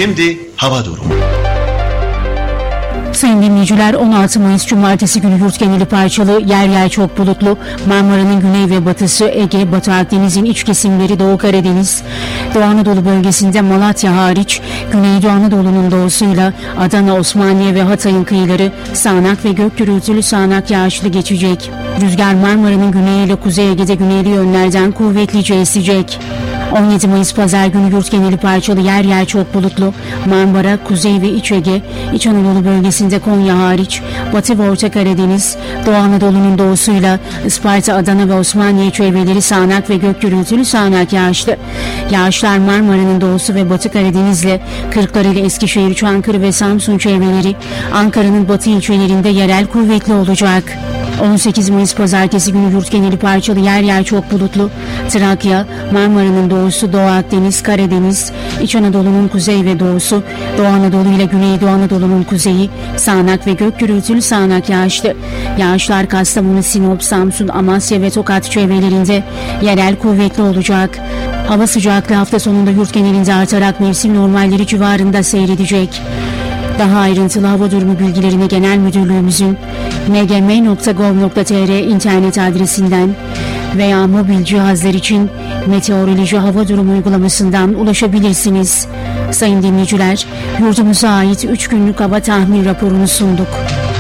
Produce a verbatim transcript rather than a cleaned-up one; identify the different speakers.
Speaker 1: Şimdi hava durumu.
Speaker 2: Sayın dinleyiciler, on altı Mayıs Cumartesi günü yurt geneli parçalı, yer yer çok bulutlu. Marmara'nın güney ve batısı, Ege, Batı Akdeniz'in iç kesimleri, Doğu Karadeniz, Doğu Anadolu bölgesinde Malatya hariç, Güneydoğu Anadolu'nun doğusuyla Adana, Osmaniye ve Hatay'ın kıyıları sağanak ve gök gürültülü sağanak yağışlı geçecek. Rüzgar Marmara'nın güneyiyle Kuzey Ege'de güneyli yönlerden kuvvetlice esecek. on yedi Mayıs Pazar günü yurt geneli parçalı, yer yer çok bulutlu. Marmara, Kuzey ve İç Ege, İç Anadolu bölgesinde Konya hariç, Batı ve Orta Karadeniz, Doğu Anadolu'nun doğusuyla Isparta, Adana ve Osmaniye çevreleri sağanak ve gök gürültülü sağanak yağışlı. Yağışlar Marmara'nın doğusu ve Batı Karadeniz'le Kırklareli, Eskişehir, Çankırı ve Samsun çevreleri, Ankara'nın batı ilçelerinde yerel kuvvetli olacak. on sekiz Mayıs Pazartesi günü yurt geneli parçalı, yer yer çok bulutlu. Trakya, Marmara'nın doğusu, Doğu Akdeniz, Karadeniz, İç Anadolu'nun kuzey ve doğusu, Doğu Anadolu ile Güneydoğu Anadolu'nun kuzeyi sağanak ve gök gürültülü sağanak yağışlı. Yağışlar Kastamonu, Sinop, Samsun, Amasya ve Tokat çevrelerinde yerel kuvvetli olacak. Hava sıcaklığı hafta sonunda yurt genelinde artarak mevsim normalleri civarında seyredecek. Daha ayrıntılı hava durumu bilgilerini Genel Müdürlüğümüzün m g m nokta gov nokta t r internet adresinden veya mobil cihazlar için meteoroloji hava durumu uygulamasından ulaşabilirsiniz. Sayın dinleyiciler, yurdumuza ait üç günlük hava tahmin raporunu sunduk.